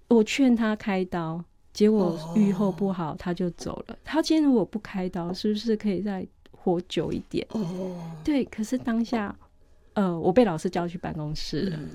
我劝他开刀，结果预后不好，他就走了。他今天如果不开刀，是不是可以再活久一点？对，可是当下我被老师叫去办公室了，